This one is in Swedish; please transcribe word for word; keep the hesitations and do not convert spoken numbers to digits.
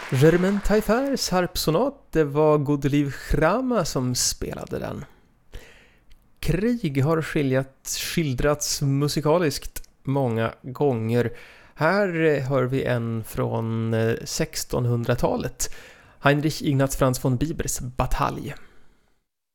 Germain Taillefers harpsonat, det var Godelieve Chrama som spelade den. Krig har skiljat, skildrats musikaliskt många gånger. Här hör vi en från sextonhundratalet. Heinrich Ignaz Franz von Bibers Batalj.